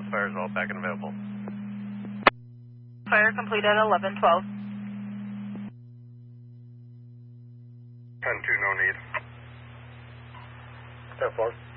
fires all back and available. Fire complete at 11:12. 10-2, no need. 10-4.